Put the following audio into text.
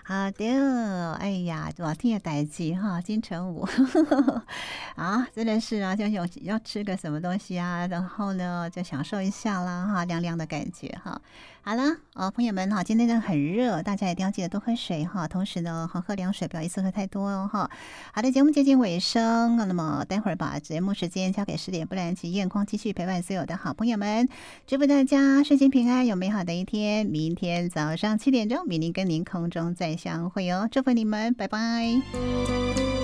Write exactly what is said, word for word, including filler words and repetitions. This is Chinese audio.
好的，哎呀，昨天的代志哈，金城武啊，真的是啊，就有要吃个什么东西啊，然后呢，就享受一下啦哈，凉凉的感觉哈。好了，哦，朋友们哈，今天真的很热，大家一定要记得多喝水哈，同时呢，好喝凉水，不要一次喝太多哦哈。好的，节目接近尾声，那么待会儿把节目时间交给十点不然及验光继续陪伴所有的好朋友们，祝福大家顺心平安，有美好的一天。明天早上七点钟，米妮跟您空中再相会哦，祝福你们，拜拜。